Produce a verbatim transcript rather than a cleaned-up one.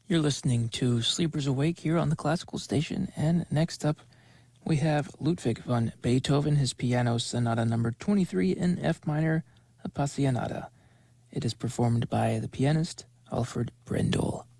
You're listening to Sleepers Awake here on the Classical Station, and next up we have Ludwig van Beethoven, his Piano Sonata number twenty-three in F minor, Appassionata. It is performed by the pianist Alfred Brendel.